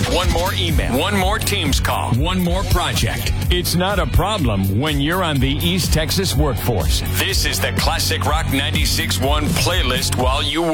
one more email, one more Teams call, one more project. It's not a problem when you're on the East Texas workforce. This is the Classic Rock 96.1 playlist while you work.